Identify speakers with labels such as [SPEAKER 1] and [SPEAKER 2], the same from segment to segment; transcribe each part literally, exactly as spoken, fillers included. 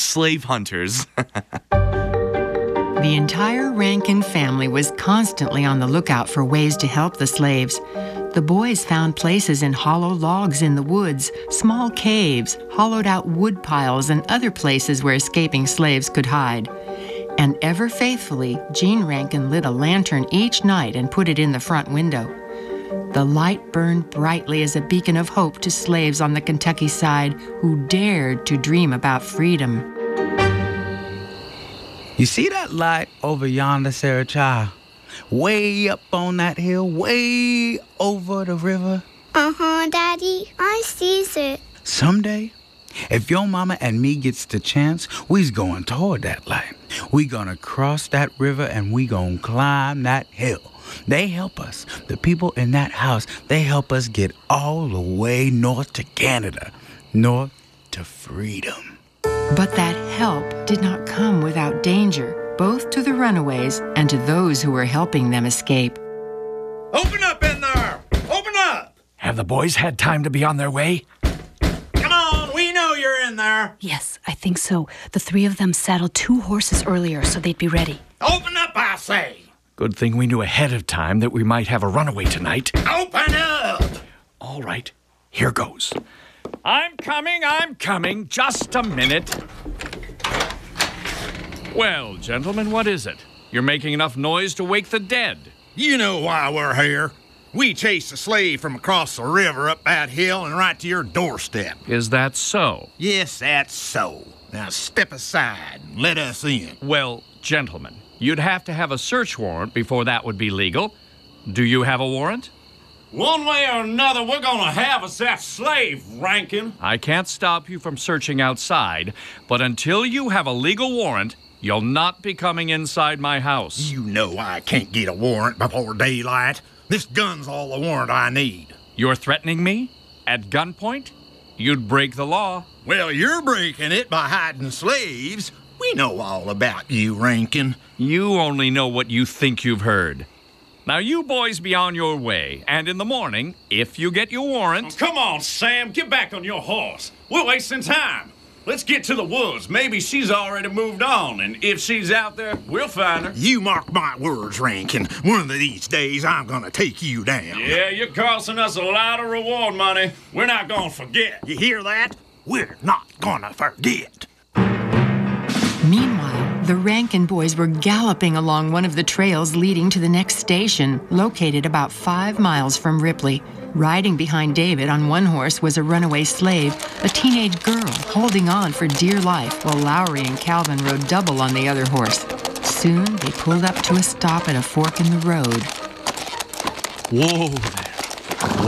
[SPEAKER 1] slave hunters.
[SPEAKER 2] The entire Rankin family was constantly on the lookout for ways to help the slaves. The boys found places in hollow logs in the woods, small caves, hollowed-out wood piles, and other places where escaping slaves could hide. And ever faithfully, Gene Rankin lit a lantern each night and put it in the front window. The light burned brightly as a beacon of hope to slaves on the Kentucky side who dared to dream about freedom.
[SPEAKER 3] You see that light over yonder, Sarah Child? Way up on that hill, way over the river.
[SPEAKER 4] Uh-huh, Daddy. I sees it.
[SPEAKER 3] Someday, if your mama and me gets the chance, we's going toward that light. We gonna cross that river and we gonna climb that hill. They help us. The people in that house, they help us get all the way north to Canada. North to freedom.
[SPEAKER 2] But that help did not come without danger, both to the runaways and to those who were helping them escape.
[SPEAKER 5] Open up in there! Open up!
[SPEAKER 6] Have the boys had time to be on their way?
[SPEAKER 5] Come on, we know you're in there.
[SPEAKER 7] Yes, I think so. The three of them saddled two horses earlier, so they'd be ready.
[SPEAKER 5] Open up, I say!
[SPEAKER 6] Good thing we knew ahead of time that we might have a runaway tonight.
[SPEAKER 5] Open up!
[SPEAKER 6] All right, here goes. I'm coming, I'm coming. Just a minute. Well, gentlemen, what is it? You're making enough noise to wake the dead.
[SPEAKER 5] You know why we're here. We chased a slave from across the river up that hill and right to your doorstep.
[SPEAKER 6] Is that so?
[SPEAKER 5] Yes, that's so. Now step aside and let us in.
[SPEAKER 6] Well, gentlemen, you'd have to have a search warrant before that would be legal. Do you have a warrant?
[SPEAKER 5] One way or another, we're gonna have us that slave, Rankin.
[SPEAKER 6] I can't stop you from searching outside, but until you have a legal warrant, you'll not be coming inside my house.
[SPEAKER 5] You know I can't get a warrant before daylight. This gun's all the warrant I need.
[SPEAKER 6] You're threatening me? At gunpoint? You'd break the law.
[SPEAKER 5] Well, you're breaking it by hiding slaves. We know all about you, Rankin.
[SPEAKER 6] You only know what you think you've heard. Now, you boys be on your way, and in the morning, if you get your warrant...
[SPEAKER 5] Oh, come on, Sam, get back on your horse. We're wasting time. Let's get to the woods. Maybe she's already moved on, and if she's out there, we'll find her. You mark my words, Rankin. One of these days, I'm gonna take you down. Yeah, you're costing us a lot of reward money. We're not gonna forget. You hear that? We're not gonna forget.
[SPEAKER 2] Meanwhile, the Rankin boys were galloping along one of the trails leading to the next station, located about five miles from Ripley. Riding behind David on one horse was a runaway slave, a teenage girl holding on for dear life, while Lowry and Calvin rode double on the other horse. Soon, they pulled up to a stop at a fork in the road.
[SPEAKER 1] Whoa there.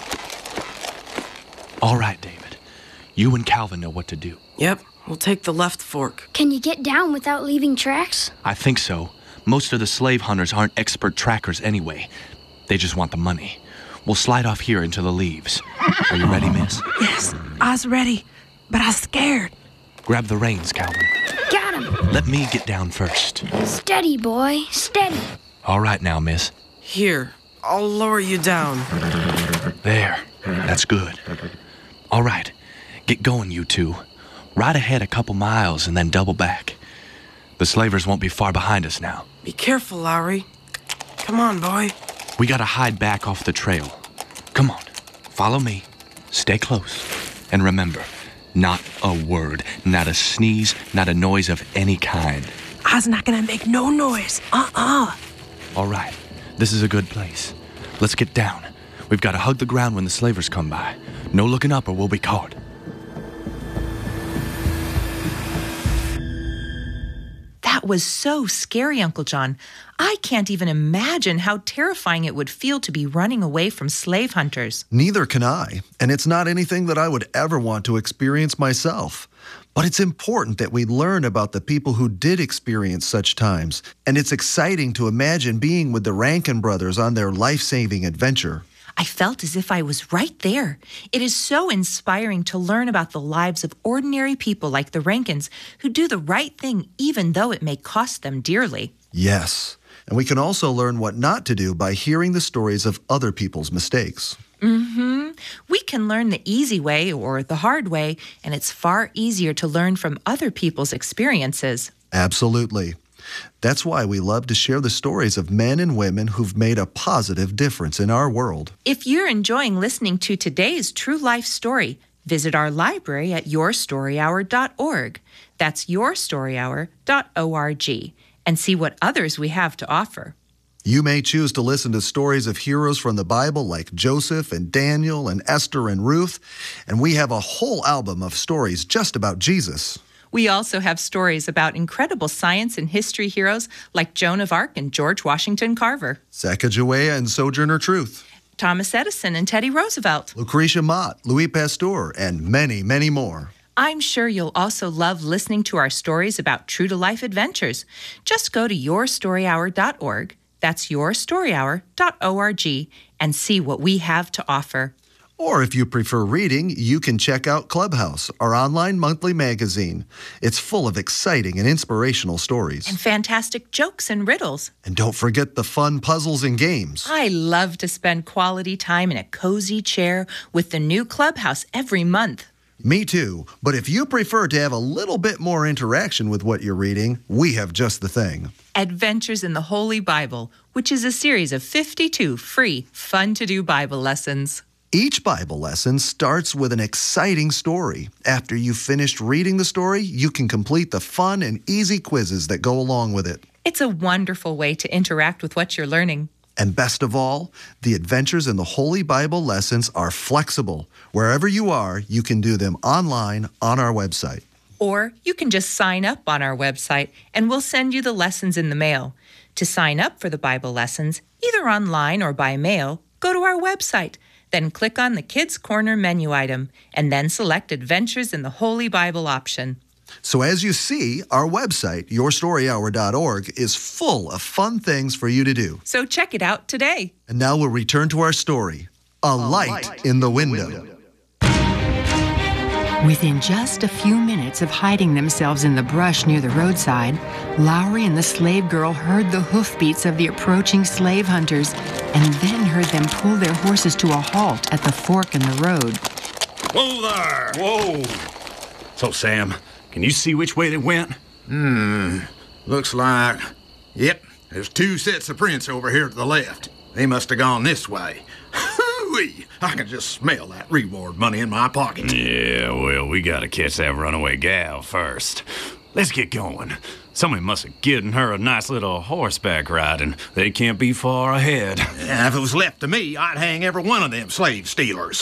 [SPEAKER 1] Whoa. All right, David. You and Calvin know what to do.
[SPEAKER 8] Yep, we'll take the left fork.
[SPEAKER 4] Can you get down without leaving tracks?
[SPEAKER 1] I think so. Most of the slave hunters aren't expert trackers anyway. They just want the money. We'll slide off here into the leaves. Are you ready, miss?
[SPEAKER 8] Yes, I's ready, but I's scared.
[SPEAKER 1] Grab the reins, Calvin.
[SPEAKER 4] Got him.
[SPEAKER 1] Let me get down first.
[SPEAKER 4] Steady, boy, steady.
[SPEAKER 1] All right now, miss.
[SPEAKER 8] Here, I'll lower you down.
[SPEAKER 1] There. That's good. All right. Get going, you two. Ride ahead a couple miles and then double back. The slavers won't be far behind us now.
[SPEAKER 8] Be careful, Lowry. Come on, boy.
[SPEAKER 1] We gotta hide back off the trail. Come on, follow me. Stay close. And remember, not a word, not a sneeze, not a noise of any kind.
[SPEAKER 8] I's not gonna make no noise. Uh-uh.
[SPEAKER 1] All right, this is a good place. Let's get down. We've gotta hug the ground when the slavers come by. No looking up or we'll be caught.
[SPEAKER 9] That was so scary, Uncle John. I can't even imagine how terrifying it would feel to be running away from slave hunters.
[SPEAKER 10] Neither can I, and it's not anything that I would ever want to experience myself. But it's important that we learn about the people who did experience such times, and it's exciting to imagine being with the Rankin brothers on their life-saving adventure.
[SPEAKER 9] I felt as if I was right there. It is so inspiring to learn about the lives of ordinary people like the Rankins who do the right thing even though it may cost them dearly.
[SPEAKER 10] Yes, and we can also learn what not to do by hearing the stories of other people's mistakes.
[SPEAKER 9] Mm-hmm. We can learn the easy way or the hard way, and it's far easier to learn from other people's experiences.
[SPEAKER 10] Absolutely. That's why we love to share the stories of men and women who've made a positive difference in our world.
[SPEAKER 9] If you're enjoying listening to today's true life story, visit our library at your story hour dot org. That's your story hour dot org, and see what others we have to offer.
[SPEAKER 10] You may choose to listen to stories of heroes from the Bible like Joseph and Daniel and Esther and Ruth, and we have a whole album of stories just about Jesus.
[SPEAKER 9] We also have stories about incredible science and history heroes like Joan of Arc and George Washington Carver,
[SPEAKER 10] Sacagawea and Sojourner Truth,
[SPEAKER 9] Thomas Edison and Teddy Roosevelt,
[SPEAKER 10] Lucretia Mott, Louis Pasteur, and many, many more.
[SPEAKER 9] I'm sure you'll also love listening to our stories about true-to-life adventures. Just go to your story hour dot org. That's your story hour dot org, and see what we have to offer.
[SPEAKER 10] Or if you prefer reading, you can check out Clubhouse, our online monthly magazine. It's full of exciting and inspirational stories.
[SPEAKER 9] And fantastic jokes and riddles.
[SPEAKER 10] And don't forget the fun puzzles and games.
[SPEAKER 9] I love to spend quality time in a cozy chair with the new Clubhouse every month.
[SPEAKER 10] Me too, but if you prefer to have a little bit more interaction with what you're reading, we have just the thing.
[SPEAKER 9] Adventures in the Holy Bible, which is a series of fifty-two free, fun-to-do Bible lessons.
[SPEAKER 10] Each Bible lesson starts with an exciting story. After you've finished reading the story, you can complete the fun and easy quizzes that go along with it.
[SPEAKER 9] It's a wonderful way to interact with what you're learning.
[SPEAKER 10] And best of all, the Adventures in the Holy Bible lessons are flexible. Wherever you are, you can do them online on our website.
[SPEAKER 9] Or you can just sign up on our website, and we'll send you the lessons in the mail. To sign up for the Bible lessons, either online or by mail, go to our website. Then click on the Kids Corner menu item, and then select Adventures in the Holy Bible option.
[SPEAKER 10] So as you see, our website, your story hour dot org, is full of fun things for you to do.
[SPEAKER 9] So check it out today.
[SPEAKER 10] And now we'll return to our story, A, A light, light in the window. window.
[SPEAKER 2] Within just a few minutes of hiding themselves in the brush near the roadside, Lowry and the slave girl heard the hoofbeats of the approaching slave hunters and then heard them pull their horses to a halt at the fork in the road.
[SPEAKER 5] Whoa there! Whoa! So, Sam, can you see which way they went?
[SPEAKER 11] Hmm, looks like... Yep, there's two sets of prints over here to the left. They must have gone this way. Hoo-wee! I can just smell that reward money in my pocket.
[SPEAKER 5] Yeah, well, we gotta catch that runaway gal first. Let's get going. Somebody must have given her a nice little horseback ride, and they can't be far ahead.
[SPEAKER 11] Yeah, if it was left to me, I'd hang every one of them slave stealers.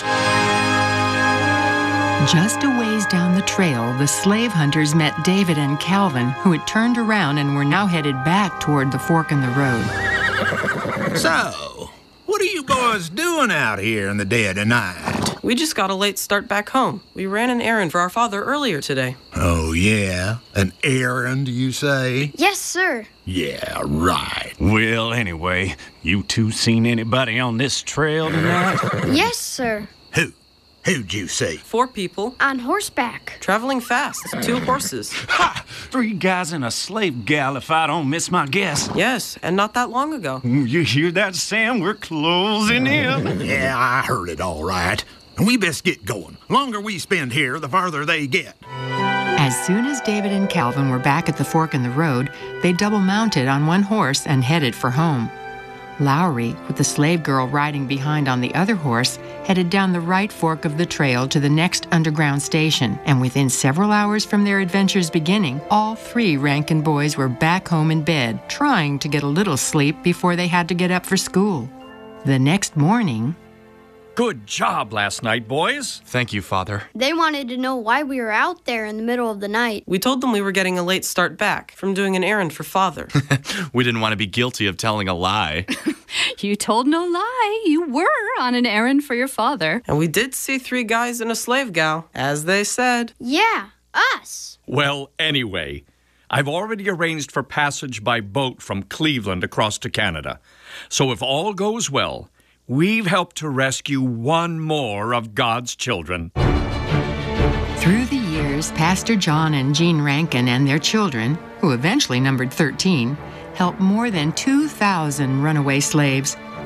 [SPEAKER 2] Just a ways down the trail, the slave hunters met David and Calvin, who had turned around and were now headed back toward the fork in the road.
[SPEAKER 11] So, what are you boys doing out here in the dead of night?
[SPEAKER 8] We just got a late start back home. We ran an errand for our father earlier today.
[SPEAKER 11] Oh, yeah? An errand, you say?
[SPEAKER 4] Yes, sir.
[SPEAKER 11] Yeah, right.
[SPEAKER 5] Well, anyway, you two seen anybody on this trail tonight?
[SPEAKER 4] Yes, sir.
[SPEAKER 11] Who? Who'd you see?
[SPEAKER 8] Four people.
[SPEAKER 4] On horseback.
[SPEAKER 8] Traveling fast. Two horses.
[SPEAKER 5] Ha! Three guys and a slave gal, if I don't miss my guess.
[SPEAKER 8] Yes, and not that long ago.
[SPEAKER 5] You hear that, Sam? We're closing in.
[SPEAKER 11] Yeah, I heard it all right. We best get going. Longer we spend here, the farther they get.
[SPEAKER 2] As soon as David and Calvin were back at the fork in the road, they double-mounted on one horse and headed for home. Lowry, with the slave girl riding behind on the other horse, headed down the right fork of the trail to the next underground station, and within several hours from their adventure's beginning, all three Rankin boys were back home in bed, trying to get a little sleep before they had to get up for school. The next morning...
[SPEAKER 6] Good job last night, boys.
[SPEAKER 1] Thank you, Father.
[SPEAKER 4] They wanted to know why we were out there in the middle of the night.
[SPEAKER 8] We told them we were getting a late start back from doing an errand for Father.
[SPEAKER 1] We didn't want to be guilty of telling a lie.
[SPEAKER 7] You told no lie. You were on an errand for your father.
[SPEAKER 8] And we did see three guys and a slave gal, as they said.
[SPEAKER 4] Yeah, us.
[SPEAKER 6] Well, anyway, I've already arranged for passage by boat from Cleveland across to Canada. So if all goes well, we've helped to rescue one more of God's children.
[SPEAKER 2] Through the years, Pastor John and Jean Rankin and their children, who eventually numbered thirteen, helped more than two thousand runaway slaves.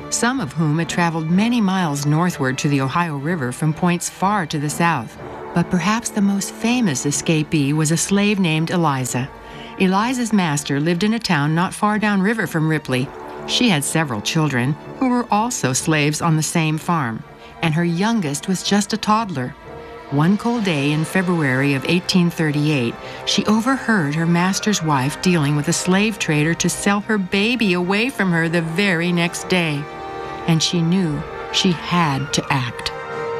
[SPEAKER 2] some of whom had traveled many miles northward to the Ohio River from points far to the south. But perhaps the most famous escapee was a slave named Eliza. Eliza's master lived in a town not far downriver from Ripley. She had several children who were also slaves on the same farm, and her youngest was just a toddler. One cold day in February of eighteen thirty-eight, she overheard her master's wife dealing with a slave trader to sell her baby away from her the very next day. And she knew she had to act.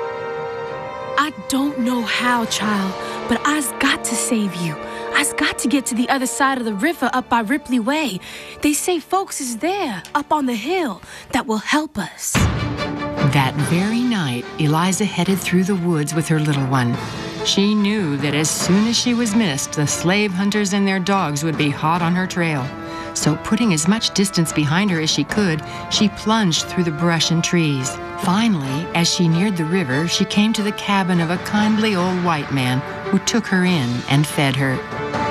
[SPEAKER 7] I don't know how, child, but I's got to save you. I's got to get to the other side of the river up by Ripley Way. They say folks is there, up on the hill, that will help us.
[SPEAKER 2] That very night, Eliza headed through the woods with her little one. She knew that as soon as she was missed, the slave hunters and their dogs would be hot on her trail. So putting as much distance behind her as she could, she plunged through the brush and trees. Finally, as she neared the river, she came to the cabin of a kindly old white man who took her in and fed her.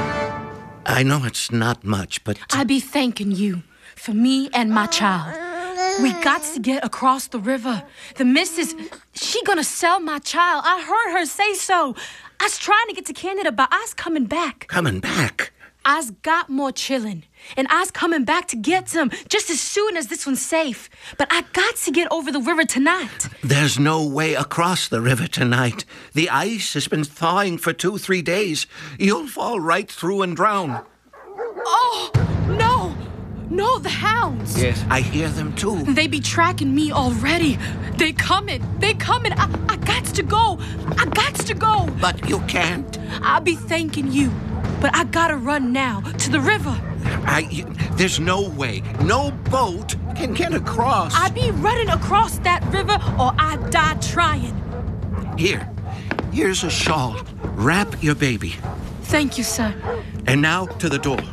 [SPEAKER 12] I know it's not much, but...
[SPEAKER 7] I be thanking you for me and my child. We got to get across the river. The missus, she gonna sell my child. I heard her say so. I's trying to get to Canada, but I's coming back.
[SPEAKER 12] Coming back?
[SPEAKER 7] I's got more chillin', and I's coming back to get them just as soon as this one's safe. But I got to get over the river tonight.
[SPEAKER 12] There's no way across the river tonight. The ice has been thawing for two, three days. You'll fall right through and drown.
[SPEAKER 7] Oh, no! No, the hounds.
[SPEAKER 12] Yes, I hear them too.
[SPEAKER 7] They be tracking me already. They coming. They coming. I, I got to go. I got to go.
[SPEAKER 12] But you can't.
[SPEAKER 7] I be thanking you, but I gotta run now to the river.
[SPEAKER 12] I, you, there's no way. No boat can get across.
[SPEAKER 7] I be running across that river or I die trying.
[SPEAKER 12] Here. Here's a shawl. Wrap your baby.
[SPEAKER 7] Thank you, sir.
[SPEAKER 12] And now to the door.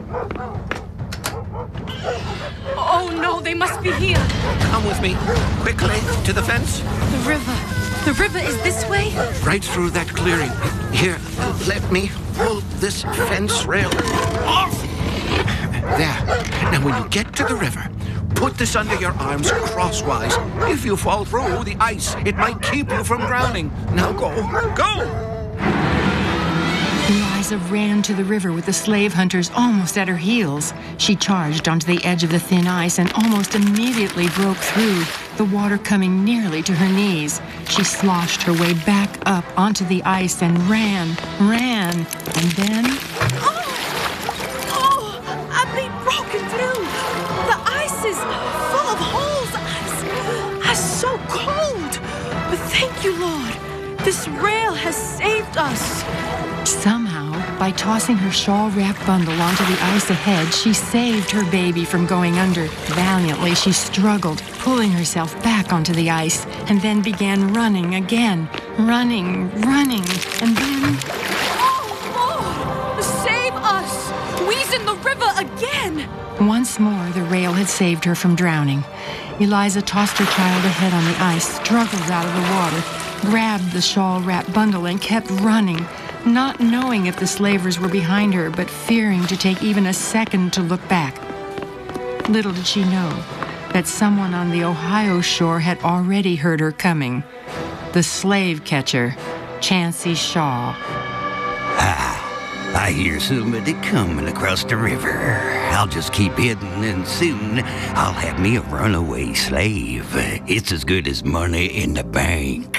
[SPEAKER 7] Oh, no, they must be here.
[SPEAKER 12] Come with me, quickly, to the fence.
[SPEAKER 7] The river. The river is this way?
[SPEAKER 12] Right through that clearing. Here, let me pull this fence rail off. There. Now, when you get to the river, put this under your arms crosswise. If you fall through the ice, it might keep you from drowning. Now go. Go!
[SPEAKER 2] Eliza ran to the river with the slave hunters almost at her heels. She charged onto the edge of the thin ice and almost immediately broke through, the water coming nearly to her knees. She sloshed her way back up onto the ice and ran, ran, and then...
[SPEAKER 7] Oh! Oh! I've been broken through! The ice is full of holes! Ice, ice so cold! But thank you, Lord! This rail has saved us!
[SPEAKER 2] Somehow, by tossing her shawl-wrapped bundle onto the ice ahead, she saved her baby from going under. Valiantly, she struggled, pulling herself back onto the ice, and then began running again. Running, running, and then...
[SPEAKER 7] Oh, Lord! Save us! We's in the river again!
[SPEAKER 2] Once more, the rail had saved her from drowning. Eliza tossed her child ahead on the ice, struggled out of the water, grabbed the shawl-wrapped bundle, and kept running, not knowing if the slavers were behind her, but fearing to take even a second to look back. Little did she know that someone on the Ohio shore had already heard her coming. The slave catcher, Chancey Shaw.
[SPEAKER 13] Ah, I hear somebody coming across the river. I'll just keep hidden, and soon I'll have me a runaway slave. It's as good as money in the bank.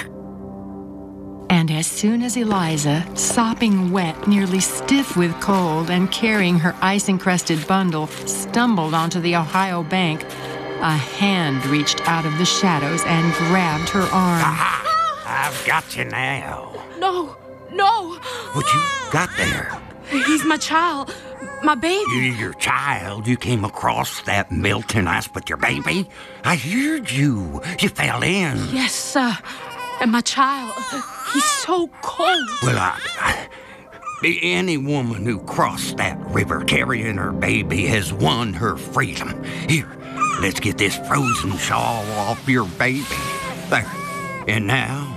[SPEAKER 2] And as soon as Eliza, sopping wet, nearly stiff with cold, and carrying her ice-encrusted bundle, stumbled onto the Ohio bank, a hand reached out of the shadows and grabbed her arm.
[SPEAKER 13] Aha! I've got you now.
[SPEAKER 7] No, no!
[SPEAKER 13] What you got there?
[SPEAKER 7] He's my child, my baby.
[SPEAKER 13] Your child? You came across that melting ice with your baby? I heard you. You fell in.
[SPEAKER 7] Yes, sir. And my child, he's so cold.
[SPEAKER 13] Well, I, I, any woman who crossed that river carrying her baby has won her freedom. Here, let's get this frozen shawl off your baby. There. And now?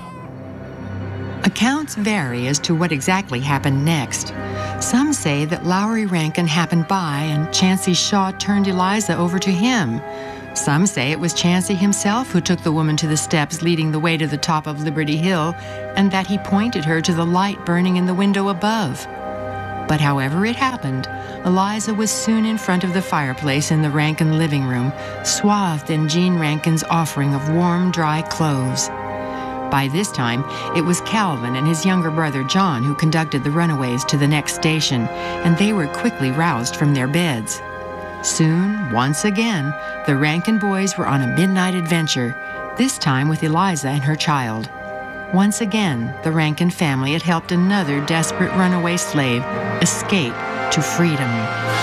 [SPEAKER 2] Accounts vary as to what exactly happened next. Some say that Lowry Rankin happened by and Chancey Shaw turned Eliza over to him. Some say it was Chansey himself who took the woman to the steps leading the way to the top of Liberty Hill, and that he pointed her to the light burning in the window above. But however it happened, Eliza was soon in front of the fireplace in the Rankin living room, swathed in Jean Rankin's offering of warm, dry clothes. By this time, it was Calvin and his younger brother John who conducted the runaways to the next station, and they were quickly roused from their beds. Soon, once again, the Rankin boys were on a midnight adventure, this time with Eliza and her child. Once again, the Rankin family had helped another desperate runaway slave escape to freedom.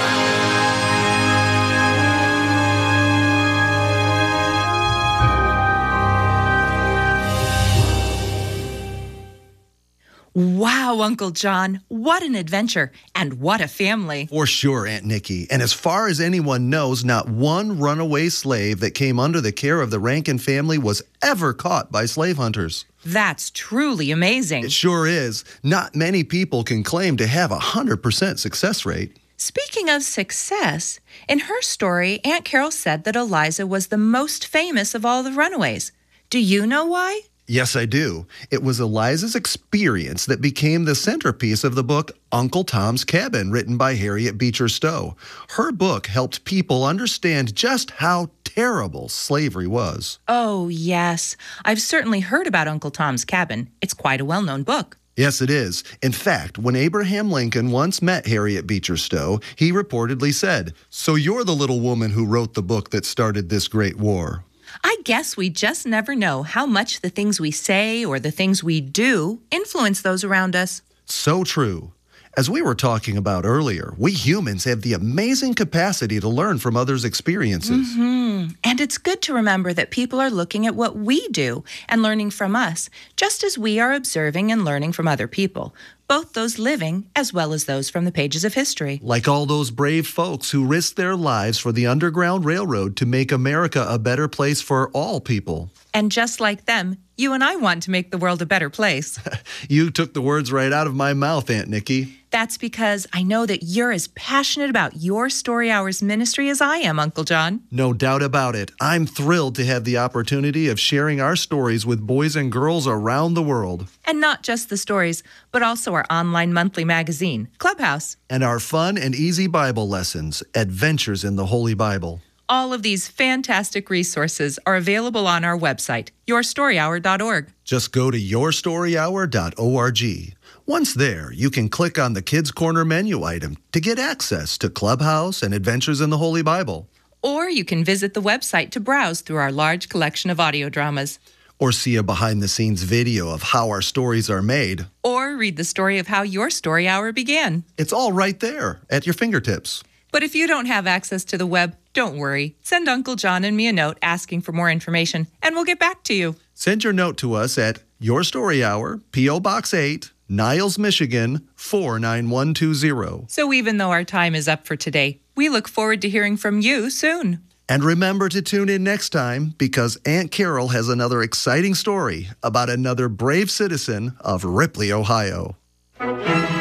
[SPEAKER 9] Wow, Uncle John, what an adventure, and what a family.
[SPEAKER 10] For sure, Aunt Nikki. And as far as anyone knows, not one runaway slave that came under the care of the Rankin family was ever caught by slave hunters.
[SPEAKER 9] That's truly amazing.
[SPEAKER 10] It sure is. Not many people can claim to have a one hundred percent success rate.
[SPEAKER 9] Speaking of success, in her story, Aunt Carol said that Eliza was the most famous of all the runaways. Do you know why?
[SPEAKER 10] Yes, I do. It was Eliza's experience that became the centerpiece of the book Uncle Tom's Cabin, written by Harriet Beecher Stowe. Her book helped people understand just how terrible slavery was.
[SPEAKER 9] Oh, yes. I've certainly heard about Uncle Tom's Cabin. It's quite a well-known book.
[SPEAKER 10] Yes, it is. In fact, when Abraham Lincoln once met Harriet Beecher Stowe, he reportedly said, "So you're the little woman who wrote the book that started this great war."
[SPEAKER 9] I guess we just never know how much the things we say or the things we do influence those around us.
[SPEAKER 10] So true. As we were talking about earlier, we humans have the amazing capacity to learn from others' experiences.
[SPEAKER 9] Mm-hmm. And it's good to remember that people are looking at what we do and learning from us, just as we are observing and learning from other people, both those living as well as those from the pages of history.
[SPEAKER 10] Like all those brave folks who risked their lives for the Underground Railroad to make America a better place for all people.
[SPEAKER 9] And just like them, you and I want to make the world a better place.
[SPEAKER 10] You took the words right out of my mouth, Aunt Nikki.
[SPEAKER 9] That's because I know that you're as passionate about your Story Hours ministry as I am, Uncle John.
[SPEAKER 10] No doubt about it. I'm thrilled to have the opportunity of sharing our stories with boys and girls around the world.
[SPEAKER 9] And not just the stories, but also our online monthly magazine, Clubhouse.
[SPEAKER 10] And our fun and easy Bible lessons, Adventures in the Holy Bible.
[SPEAKER 9] All of these fantastic resources are available on our website, your story hour dot org.
[SPEAKER 10] Just go to your story hour dot org. Once there, you can click on the Kids Corner menu item to get access to Clubhouse and Adventures in the Holy Bible.
[SPEAKER 9] Or you can visit the website to browse through our large collection of audio dramas.
[SPEAKER 10] Or see a behind-the-scenes video of how our stories are made.
[SPEAKER 9] Or read the story of how your story hour began.
[SPEAKER 10] It's all right there at your fingertips.
[SPEAKER 9] But if you don't have access to the web, don't worry. Send Uncle John and me a note asking for more information, and we'll get back to you.
[SPEAKER 10] Send your note to us at Your Story Hour, P O. Box eight, Niles, Michigan, four nine one two zero.
[SPEAKER 9] So even though our time is up for today, we look forward to hearing from you soon.
[SPEAKER 10] And remember to tune in next time, because Aunt Carol has another exciting story about another brave citizen of Ripley, Ohio.